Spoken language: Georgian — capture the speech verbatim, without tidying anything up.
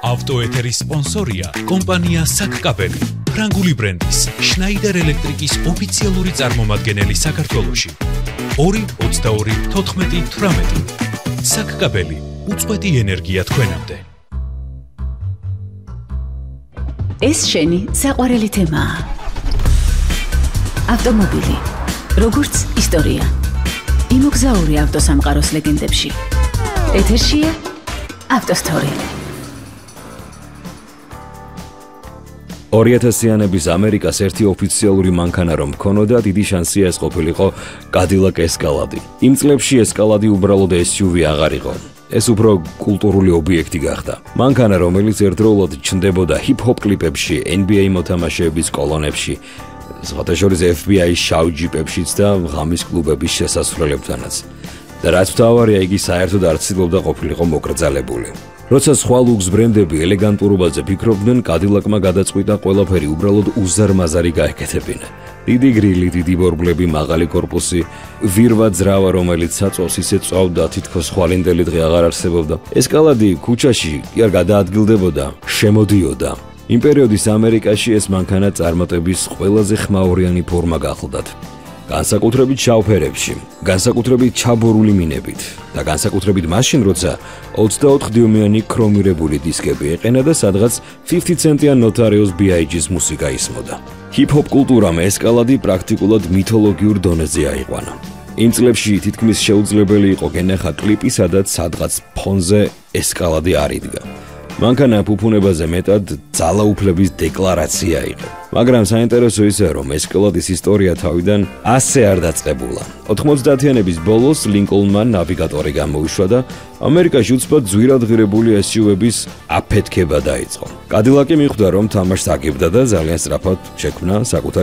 ავტოეთერის სპონსორია კომპანია საკკაბელი, ფრანგული ბრენდის შნაიდერ ელექტრიკის ოფიციალური წარმომადგენელი საქართველოში. ორი ოცდაორი თოთხმეტი თვრამეტი. საკკაბელი, უწყვეტი ენერგია თქვენამდე. ეს შენი საყვარელი თემაა. ავტომობილი, როგორც ისტორია. იმოგზაური ავტოსამყაროს ლეგენდებში. ეთერშია ავტოსტორი. ორი ათასიანების ამერიკას ერთი ოფიციალური მანქანა რომ ქონოდა, დიდი შანსია ეს ყოფილიყო Cadillac Escalade. იმ წლებში Escalade უბრალოდ ეს იუ ვი აღარ იყო. ეს უფრო კულტურული ობიექტი გახდა. მანქანა, რომელიც ერთდროულად ჩნდებოდა ჰიპ-ჰოპ კლიპებში, ენ ბი ეი მოთამაშეების კოლონებში, სხვათა შორის ეფ ბი აის შავ ჯიპებშიც და ღამის კლუბების შესასვლელებთანაც. და რაც მთავარია, იგი საერთოდ არ ცდილობდა ყოფილიყო მოკრძალებული. როცა სხვა ლუქს ბრენდები ელეგანტურობაზე ფიქრობდნენ, Cadillac-მა გადაწყვიტა ყველაფერი უბრალოდ უზარმაზარი გაეკეთებინა. დიდი გრილი, დიდი ბორბლები, მაღალი კორპუსი, ვირვა ძრავა, რომელიც საწვავს ისე წვავდა, თითქოს ხვალინდელი დღე აღარ არსებობდა. Escalade ქუჩაში კი არ გადაადგილდებოდა, შემოდიოდა. იმ პერიოდის ამერიკაში ეს მანქანა წარმატების ყველაზე ხმაურიანი ფორმა გახლდათ. განსაკუთრებით შავ ფერებში, განსაკუთრებით ჩაბორული მინებით და განსაკუთრებით მაშინ, როცა ოცდაოთხ დიუმიანი ქრომირებული დისკები ეყენა და სადღაც πενήντα ცენტიან Notorious ბი აი ჯის მუსიკა ისმოდა. ჰიპ-ჰოპ კულტურამ Escalade პრაქტიკულად მითოლოგიურ დონეზე აიყვანა. იმ წლებში თითქმის შეუძლებელი იყო გენახა კლიპი, სადაც სადღაც ფონზე Escalade არ იდგა. მანქანა ფუფუნებაზე მეტად ძალაუფლების დეკლარაცია იყო. მაგრამ საინტერესო ისაა, რომ Escalade-ის ისტორია თავიდან ასე არ დაწყებულა. ოთხმოცდაათიანების ბოლოს ლინკოლნმა ნავიგატორი გამოუშვა და ამერიკაში უცბად ძვირად ღირებული ეს იუ ვი-ების აფეთქება დაიწყო. Cadillac-ი მიხვდა, რომ თამაშს აგებდა და ძალიან სწრაფად შექმნა საკუთარი